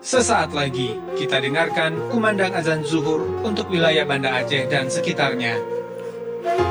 Sesaat lagi kita dengarkan kumandang azan zuhur untuk wilayah Banda Aceh dan sekitarnya.